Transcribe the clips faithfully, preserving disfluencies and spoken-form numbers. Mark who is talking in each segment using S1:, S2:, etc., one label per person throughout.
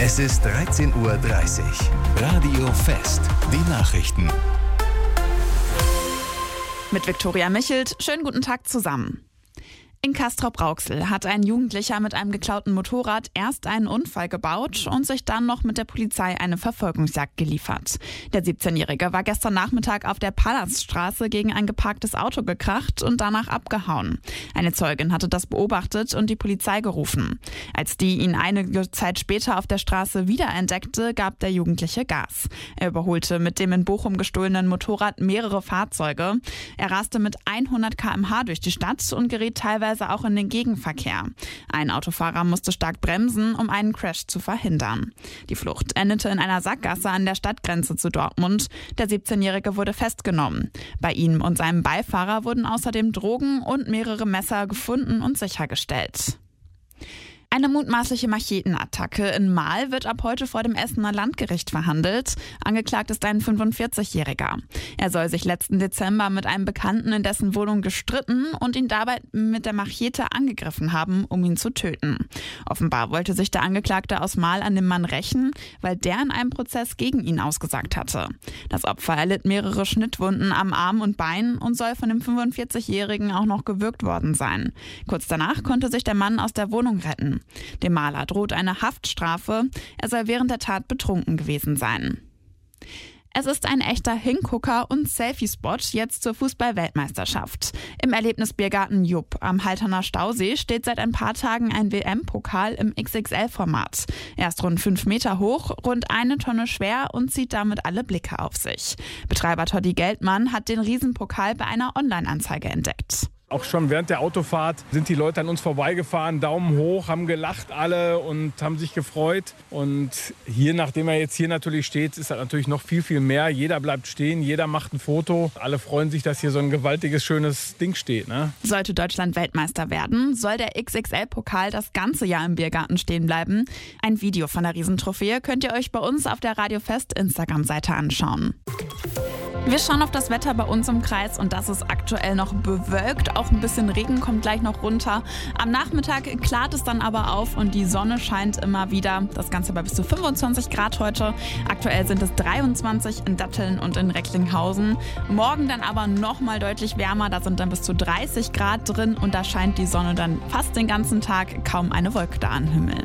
S1: Es ist dreizehn Uhr dreißig. Radio Fest. Die Nachrichten.
S2: Mit Viktoria Michelt. Schönen guten Tag zusammen. In Castrop-Rauxel hat ein Jugendlicher mit einem geklauten Motorrad erst einen Unfall gebaut und sich dann noch mit der Polizei eine Verfolgungsjagd geliefert. Der siebzehnjährige war gestern Nachmittag auf der Palaststraße gegen ein geparktes Auto gekracht und danach abgehauen. Eine Zeugin hatte das beobachtet und die Polizei gerufen. Als die ihn einige Zeit später auf der Straße wiederentdeckte, gab der Jugendliche Gas. Er überholte mit dem in Bochum gestohlenen Motorrad mehrere Fahrzeuge. Er raste mit hundert Kilometer pro Stunde durch die Stadt und geriet teilweise auch in den Gegenverkehr. Ein Autofahrer musste stark bremsen, um einen Crash zu verhindern. Die Flucht endete in einer Sackgasse an der Stadtgrenze zu Dortmund. Der siebzehnjährige wurde festgenommen. Bei ihm und seinem Beifahrer wurden außerdem Drogen und mehrere Messer gefunden und sichergestellt. Eine mutmaßliche Machetenattacke in Marl wird ab heute vor dem Essener Landgericht verhandelt. Angeklagt ist ein fünfundvierzigjähriger. Er soll sich letzten Dezember mit einem Bekannten in dessen Wohnung gestritten und ihn dabei mit der Machete angegriffen haben, um ihn zu töten. Offenbar wollte sich der Angeklagte aus Marl an dem Mann rächen, weil der in einem Prozess gegen ihn ausgesagt hatte. Das Opfer erlitt mehrere Schnittwunden am Arm und Bein und soll von dem fünfundvierzigjährigen auch noch gewürgt worden sein. Kurz danach konnte sich der Mann aus der Wohnung retten. Dem Maler droht eine Haftstrafe. Er soll während der Tat betrunken gewesen sein. Es ist ein echter Hingucker- und Selfie-Spot jetzt zur Fußball-Weltmeisterschaft. Im Erlebnisbiergarten Jupp am Halterner Stausee steht seit ein paar Tagen ein W M-Pokal im X X L-Format. Er ist rund fünf Meter hoch, rund eine Tonne schwer und zieht damit alle Blicke auf sich. Betreiber Toddy Geldmann hat den Riesenpokal bei einer Online-Anzeige entdeckt.
S3: Auch schon während der Autofahrt sind die Leute an uns vorbeigefahren, Daumen hoch, haben gelacht alle und haben sich gefreut. Und hier, nachdem er jetzt hier natürlich steht, ist das natürlich noch viel, viel mehr. Jeder bleibt stehen, jeder macht ein Foto. Alle freuen sich, dass hier so ein gewaltiges, schönes Ding steht, ne?
S2: Sollte Deutschland Weltmeister werden, soll der X X L-Pokal das ganze Jahr im Biergarten stehen bleiben. Ein Video von der Riesentrophäe könnt ihr euch bei uns auf der Radio Fest Instagram-Seite anschauen. Wir schauen auf das Wetter bei uns im Kreis und das ist aktuell noch bewölkt. Auch ein bisschen Regen kommt gleich noch runter. Am Nachmittag klart es dann aber auf und die Sonne scheint immer wieder. Das Ganze bei bis zu fünfundzwanzig Grad heute. Aktuell sind es dreiundzwanzig in Datteln und in Recklinghausen. Morgen dann aber nochmal deutlich wärmer. Da sind dann bis zu dreißig Grad drin und da scheint die Sonne dann fast den ganzen Tag. Kaum eine Wolke da am Himmel.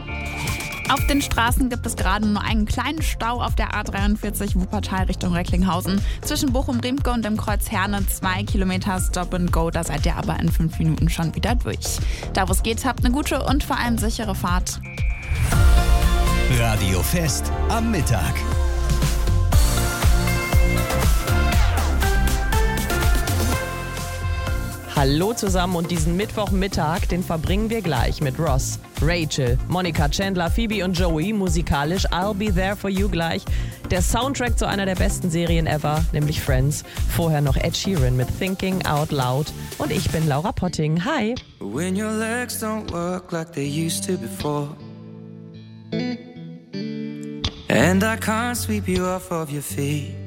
S2: Auf den Straßen gibt es gerade nur einen kleinen Stau auf der A dreiundvierzig Wuppertal Richtung Recklinghausen. Zwischen Bochum-Riemke und dem Kreuz Herne zwei Kilometer Stop and Go. Da seid ihr aber in fünf Minuten schon wieder durch. Da wo es geht, habt eine gute und vor allem sichere Fahrt.
S1: Radio Fest am Mittag.
S4: Hallo zusammen und diesen Mittwochmittag, den verbringen wir gleich mit Ross, Rachel, Monica, Chandler, Phoebe und Joey, musikalisch I'll Be There For You gleich. Der Soundtrack zu einer der besten Serien ever, nämlich Friends. Vorher noch Ed Sheeran mit Thinking Out Loud und ich bin Laura Potting. Hi!
S5: When your legs don't work like they used to before And I can't sweep you off of your feet